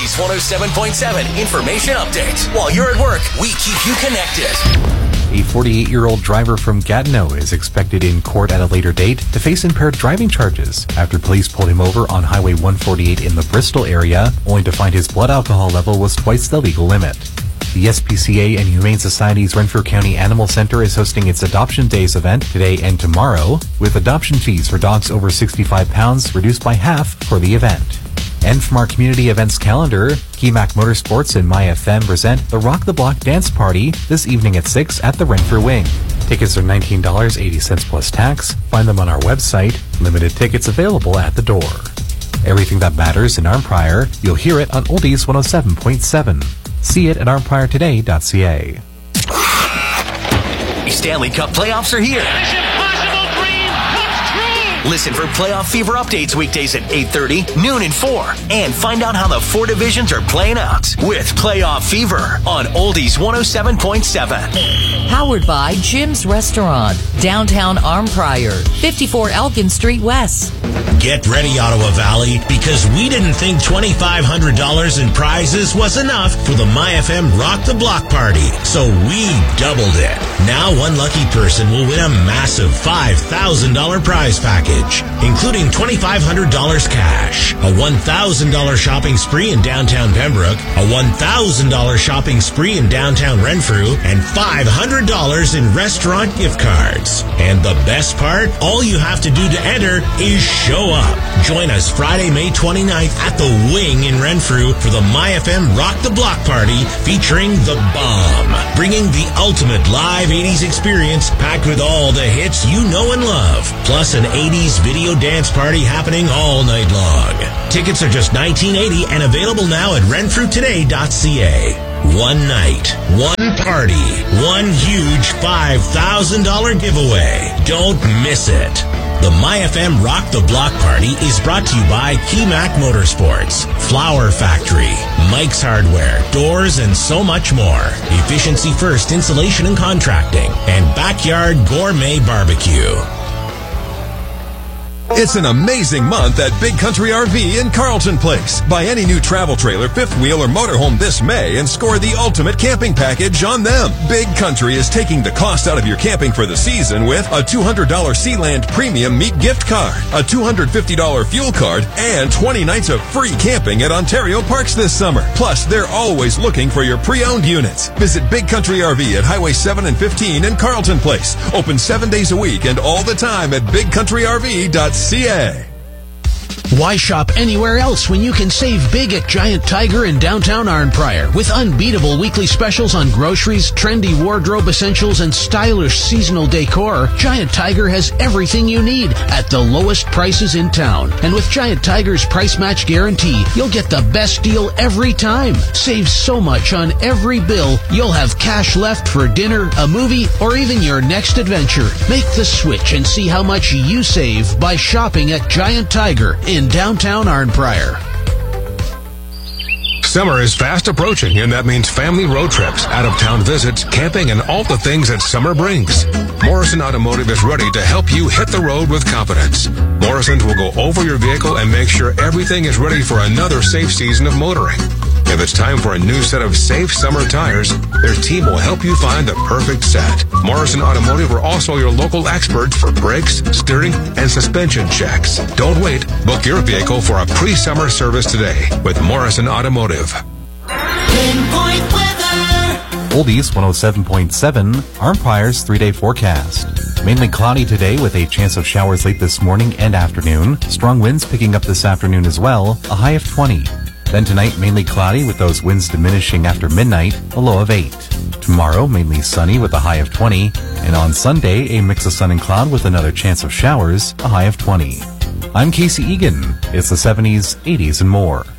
Oldies 107.7 information update. While you're at work, we keep you connected. A 48-year-old driver from Gatineau is expected in court at a later date to face impaired driving charges after police pulled him over on Highway 148 in the Bristol area, only to find his blood alcohol level was twice the legal limit. The SPCA and Humane Society's Renfrew County Animal Center is hosting its Adoption Days event today and tomorrow, with adoption fees for dogs over 65 pounds reduced by half for the event. And from our community events calendar, KeyMac Motorsports and MyFM present the Rock the Block Dance Party this evening at 6 at the Renfrew Wing. Tickets are $19.80 plus tax. Find them on our website. Limited tickets available at the door. Everything that matters in Arnprior, you'll hear it on Oldies 107.7. See it at arnpriortoday.ca. Stanley Cup playoffs are here. This impossible dream comes true. Listen for Playoff Fever updates weekdays at 8:30, noon, and 4. And find out how the 4 divisions are playing out with Playoff Fever on Oldies 107.7. Powered by Jim's Restaurant, downtown Arnprior, 54 Elgin Street West. Get ready, Ottawa Valley, because we didn't think $2,500 in prizes was enough for the MyFM Rock the Block party, so we doubled it. Now one lucky person will win a massive $5,000 prize package, including $2,500 cash, a $1,000 shopping spree in downtown Pembroke, a $1,000 shopping spree in downtown Renfrew, and $500 in restaurant gift cards. And the best part, all you have to do to enter is show up. Join us Friday, May 29th at the Wing in Renfrew for the MyFM Rock the Block party featuring The Bomb, bringing the ultimate live 80s experience packed with all the hits you know and love, plus an 80s video dance party happening all night long. Tickets are just $19.80 and available now at renfrewtoday.ca. One night, one party, one huge $5,000 giveaway. Don't miss it. The MyFM Rock the Block Party is brought to you by KeyMac Motorsports, Flower Factory, Mike's Hardware, Doors, and so much more. Efficiency First Insulation and Contracting, and Backyard Gourmet Barbecue. It's an amazing month at Big Country RV in Carlton Place. Buy any new travel trailer, fifth wheel, or motorhome this May and score the ultimate camping package on them. Big Country is taking the cost out of your camping for the season with a $200 Sealand Premium Meat gift card, a $250 fuel card, and 20 nights of free camping at Ontario Parks this summer. Plus, they're always looking for your pre-owned units. Visit Big Country RV at Highway 7 and 15 in Carlton Place. Open 7 days a week and all the time at bigcountryrv.ca. Why shop anywhere else when you can save big at Giant Tiger in downtown Arnprior with unbeatable weekly specials on groceries, trendy wardrobe essentials, and stylish seasonal decor? Giant Tiger has everything you need at the lowest prices in town. And with Giant Tiger's price match guarantee, you'll get the best deal every time. Save so much on every bill, you'll have cash left for dinner, a movie, or even your next adventure. Make the switch and see how much you save by shopping at Giant Tiger in downtown Arnprior. Summer is fast approaching, and that means family road trips, out-of-town visits, camping, and all the things that summer brings. Morrison Automotive is ready to help you hit the road with confidence. Morrison's will go over your vehicle and make sure everything is ready for another safe season of motoring. If it's time for a new set of safe summer tires, their team will help you find the perfect set. Morrison Automotive are also your local experts for brakes, steering, and suspension checks. Don't wait. Book your vehicle for a pre-summer service today with Morrison Automotive. Pinpoint weather. Oldies 107.7, Arnprior's 3-day forecast. Mainly cloudy today with a chance of showers late this morning and afternoon. Strong winds picking up this afternoon as well, a high of 20. Then tonight, mainly cloudy with those winds diminishing after midnight, a low of 8. Tomorrow, mainly sunny with a high of 20. And on Sunday, a mix of sun and cloud with another chance of showers, a high of 20. I'm Casey Egan. It's the 70s, 80s, and more.